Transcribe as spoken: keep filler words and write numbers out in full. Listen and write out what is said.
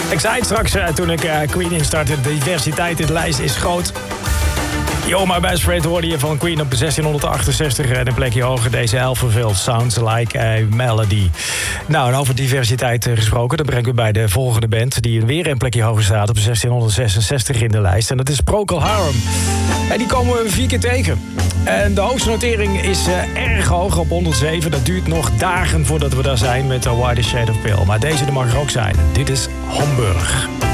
Ik zei het straks uh, toen ik uh, Queen instartte. De diversiteit in de lijst is groot. Yo, My Best Friend hoorde je van Queen op zestienhonderdachtenzestig. En een plekje hoger deze Elphaville Sounds Like a Melody. Nou, en over diversiteit gesproken, dan brengen we bij de volgende band... die weer een plekje hoger staat op zestienhonderdzesenzestig in de lijst. En dat is Procol Harum. En die komen we vier keer tegen. En de hoogste notering is uh, erg hoog op honderdzeven. Dat duurt nog dagen voordat we daar zijn met A Wider Shade of Pale. Maar deze mag er ook zijn. Dit is Hamburg.